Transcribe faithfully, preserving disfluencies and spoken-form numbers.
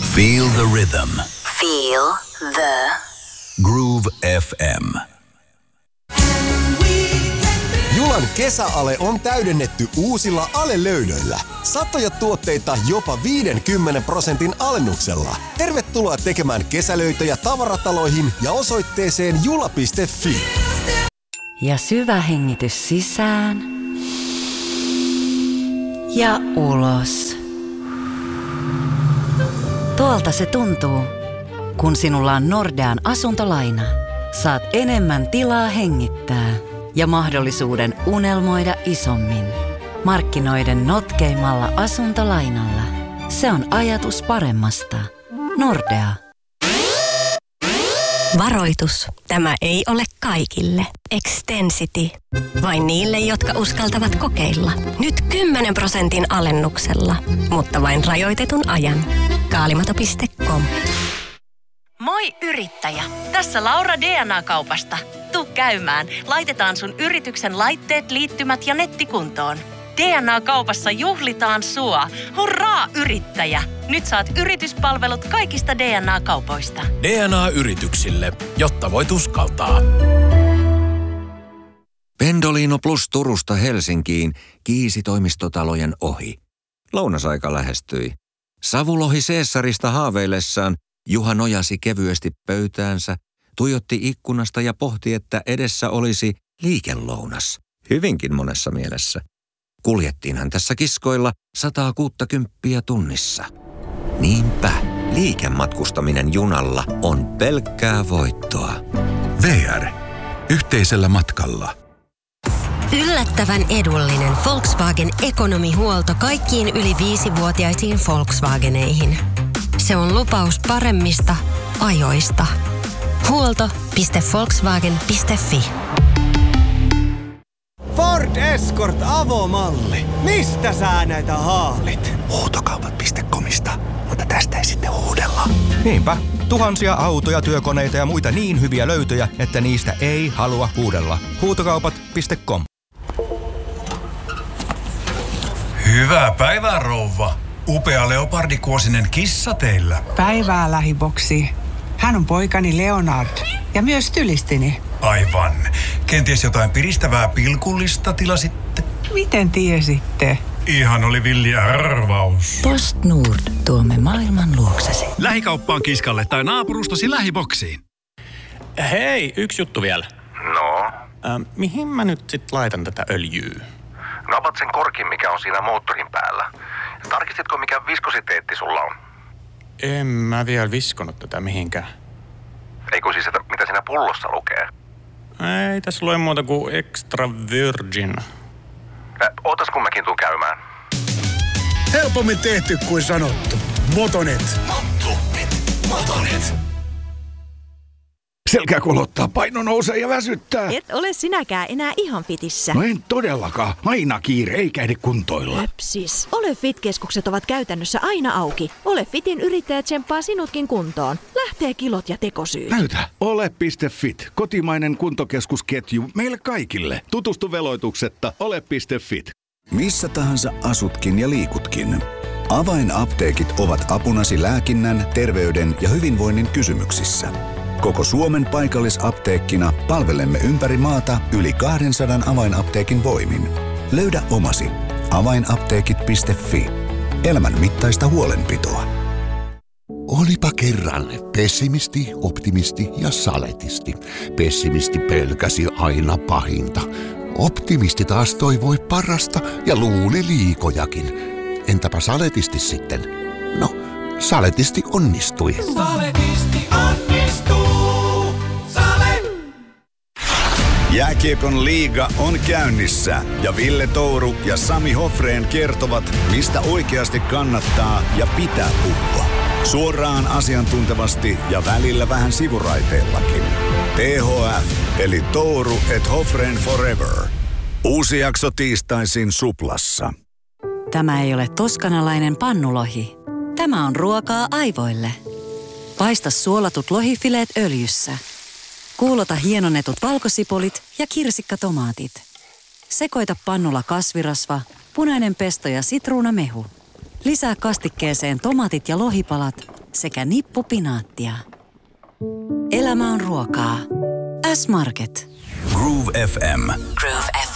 Feel the rhythm. Feel the Groove F M. Julan kesäale on täydennetty uusilla Ale-löydöillä. Satoja tuotteita jopa viidenkymmenen prosentin alennuksella. Tervetuloa tekemään kesälöitöjä tavarataloihin ja osoitteeseen jula piste fi. Ja syvä hengitys sisään ja ulos. Tuolta se tuntuu, kun sinulla on Nordean asuntolaina. Saat enemmän tilaa hengittää ja mahdollisuuden unelmoida isommin. Markkinoiden notkeimmalla asuntolainalla. Se on ajatus paremmasta. Nordea. Varoitus. Tämä ei ole kaikille. Extensity. Vain niille, jotka uskaltavat kokeilla. Nyt kymmenen prosentin alennuksella, mutta vain rajoitetun ajan. Kaalimato piste com. Moi yrittäjä! Tässä Laura D N A-kaupasta. Tuu käymään. Laitetaan sun yrityksen laitteet, liittymät ja netti kuntoon. D N A-kaupassa juhlitaan sua. Hurraa yrittäjä! Nyt saat yrityspalvelut kaikista D N A-kaupoista. D N A-yrityksille, jotta voit uskaltaa. Pendolino Plus Turusta Helsinkiin kiisi toimistotalojen ohi. Lounasaika lähestyi. Savulohi Seessarista haaveillessaan Juha nojasi kevyesti pöytäänsä, tuijotti ikkunasta ja pohti, että edessä olisi liikelounas. Hyvinkin monessa mielessä. Kuljettiinhan tässä kiskoilla sataa kuuttakymppiä tunnissa. Niinpä, liikematkustaminen junalla on pelkkää voittoa. V R. Yhteisellä matkalla. Yllättävän edullinen Volkswagen ekonomihuolto kaikkiin yli viisivuotiaisiin Volkswageneihin. Se on lupaus paremmista ajoista. Huolto piste volkswagen piste fi. Ford Escort avomalli. Mistä sä näitä haalit? Huutokaupat piste comista, mutta tästä ei sitten huudella. Niinpä. Tuhansia autoja, työkoneita ja muita niin hyviä löytöjä, että niistä ei halua huudella. Huutokaupat piste com. Hyvää päivää, rouva. Upea leopardikuosinen kissa teillä. Päivää, lähiboksi. Hän on poikani Leonard ja myös tylistini. Aivan. Kenties jotain piristävää pilkullista tilasitte? Miten tiesitte? Ihan oli villi arvaus. Post Nord tuomme maailman luoksesi. Lähikauppaan kiskalle tai naapurustasi lähiboksiin. Hei, yksi juttu vielä. No? Äh, mihin mä nyt sit laitan tätä öljyä? Napat sen korkin, mikä on siinä moottorin päällä. Tarkistitko, mikä viskositeetti sulla on? En mä vielä viskonut tätä mihinkään. Ei kun siis, että mitä siinä pullossa lukee? Ei tässä lue muuta kuin extra virgin. Äh, ootas kun mäkin tuun käymään. Helpommin tehty kuin sanottu. Motonet. Motonet. Motonet. Selkä kolottaa, paino nousee ja väsyttää. Et ole sinäkään enää ihan fitissä. No en todellakaan. Aina kiire, eikä ehdi kuntoilla. Höpsis. Ole Fit-keskukset ovat käytännössä aina auki. Ole Fitin yrittäjä tsemppaa sinutkin kuntoon. Lähtee kilot ja tekosyyt. Näytä. Ole piste fit. Kotimainen kuntokeskusketju meille kaikille. Tutustu veloituksetta. Ole piste fit. Missä tahansa asutkin ja liikutkin. Avainapteekit ovat apunasi lääkinnän, terveyden ja hyvinvoinnin kysymyksissä. Koko Suomen paikallisapteekkina palvelemme ympäri maata yli kaksisataa avainapteekin voimin. Löydä omasi. avainapteekit piste fi. Elämän mittaista huolenpitoa. Olipa kerran pessimisti, optimisti ja saletisti. Pessimisti pelkäsi aina pahinta. Optimisti taas toivoi parasta ja luuli liikojakin. Entäpä saletisti sitten? No, saletisti onnistui. Saletisti onnistuu. Sale! Jääkiekon liiga on käynnissä ja Ville Touru ja Sami Hofrén kertovat, mistä oikeasti kannattaa ja pitää puhua. Suoraan asiantuntevasti ja välillä vähän sivuraiteellakin. T H F eli Touru et Hofrén Forever. Uusi jakso tiistaisin Suplassa. Tämä ei ole toskanalainen pannulohi. Tämä on ruokaa aivoille. Paista suolatut lohifileet öljyssä. Kuulota hienonnetut valkosipulit ja kirsikkatomaatit. Sekoita pannulla kasvirasva, punainen pesto ja sitruunamehu. Lisää kastikkeeseen tomaatit ja lohipalat sekä nippu pinaattia. Elämä on ruokaa. S-Market. Groove F M. Groove F